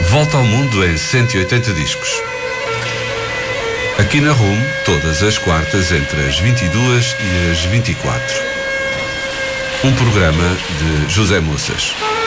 Volta ao mundo em 180 discos. Aqui na RUM, todas as quartas entre as 22 e as 24. Um programa de José Moças.